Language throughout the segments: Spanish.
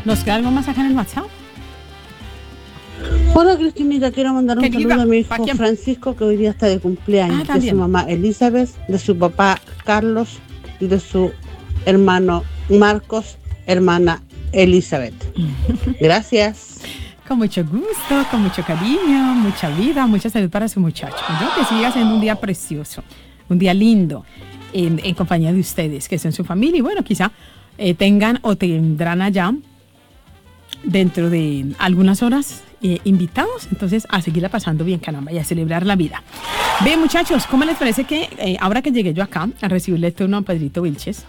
¿Nos queda algo más acá en el WhatsApp? Hola Cristinita, quiero mandar un saludo a mi hijo Francisco, que hoy día está de cumpleaños, de su mamá Elizabeth, de su papá Carlos y de su hermano Marcos, hermana Elizabeth. Gracias. Con mucho gusto, con mucho cariño, mucha vida, mucha salud para su muchacho. Yo que siga siendo un día precioso, un día lindo en compañía de ustedes, que son su familia y bueno, quizá tengan o tendrán allá dentro de algunas horas invitados, entonces a seguirla pasando bien, caramba, y a celebrar la vida. Bien, muchachos, ¿cómo les parece que ahora que llegué yo acá a recibirle el turno a Pedrito Vilches?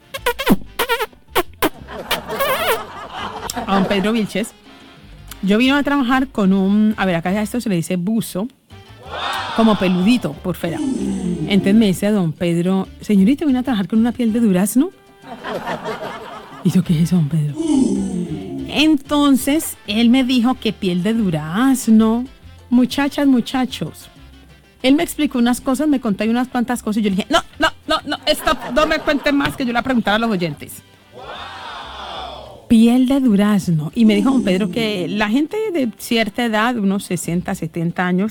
A don Pedro Vilches, yo vine a trabajar con un, a ver, acá a esto se le dice buzo, como peludito por fuera. Entonces me dice don Pedro, señorita, vine a trabajar con una piel de durazno. ¿Y yo qué es eso, don Pedro? Entonces, él me dijo que piel de durazno, muchachas, muchachos. Él me explicó unas cosas, me contó unas cuantas cosas y yo le dije, no, stop, no me cuenten más, que yo le preguntara a los oyentes. Piel de durazno. Y me dijo don Pedro que la gente de cierta edad, unos 60, 70 años,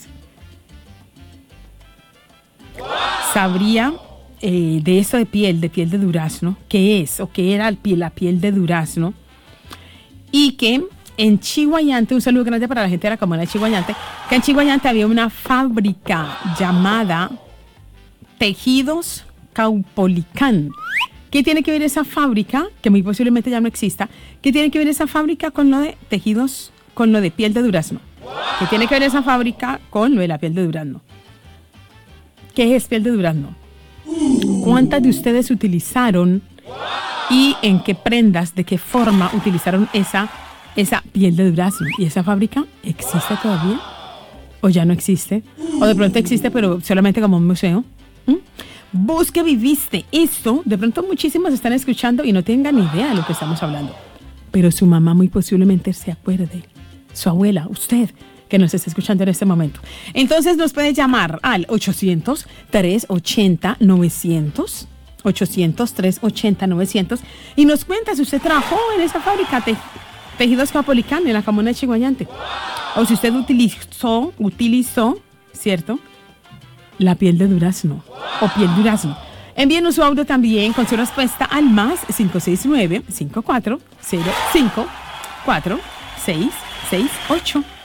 sabría de eso de piel de durazno, qué es o qué era la piel de durazno. Y que en Chiguayante, un saludo grande para la gente de la comuna de Chiguayante, que en Chiguayante había una fábrica llamada Tejidos Caupolicán. ¿Qué tiene que ver esa fábrica, que muy posiblemente ya no exista? ¿Qué tiene que ver esa fábrica con lo de tejidos, con lo de piel de durazno? ¿Qué tiene que ver esa fábrica con lo de la piel de durazno? ¿Qué es piel de durazno? ¿Cuántas de ustedes utilizaron y en qué prendas, de qué forma utilizaron esa piel de durazno? ¿Y esa fábrica existe todavía? ¿O ya no existe? ¿O de pronto existe pero solamente como un museo? Vos que viviste esto, de pronto muchísimos están escuchando y no tengan ni idea de lo que estamos hablando. Pero su mamá muy posiblemente se acuerde. Su abuela, usted, que nos está escuchando en este momento. Entonces nos puede llamar al 800-380-900. 800-380-900 y nos cuenta si usted trabajó en esa fábrica Tejidos Caupolicán en la comuna de Chiguayante, o si usted utilizó, ¿cierto?, la piel de durazno o piel durazno. Envíenos su audio también con su respuesta al más 569-5405-4668.